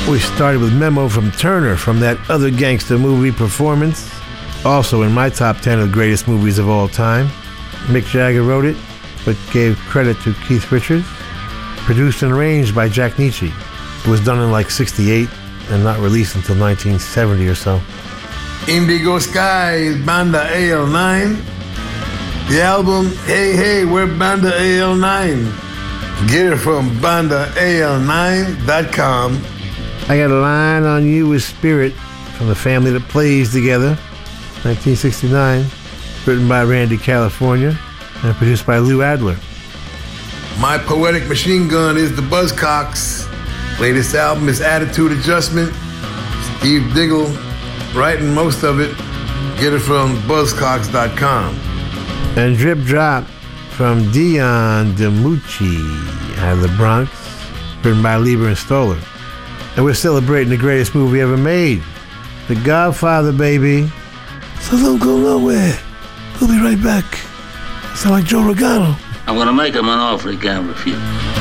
We started with Memo from Turner from that Other Gangster movie performance. Also in my top 10 of the greatest movies of all time. Mick Jagger wrote it, but gave credit to Keith Richards. Produced and arranged by Jack Nitzsche. It was done in like 68 and not released until 1970 or so. Indigo Skies, Banda AL9. The album, Hey Hey, we're Banda AL9. Get it from bandaal9.com. I Got a Line on You with Spirit from The Family That Plays Together, 1969. Written by Randy California and produced by Lou Adler. My Poetic Machine Gun is the Buzzcocks. Latest album is Attitude Adjustment. Steve Diggle writing most of it. Get it from buzzcocks.com. And Drip Drop from Dion DiMucci out of the Bronx, written by Lieber and Stoller. And we're celebrating the greatest movie ever made, The Godfather, baby. So don't go nowhere. We'll be right back. Sound like Joe Regano. I'm gonna make him an offer he can't refuse.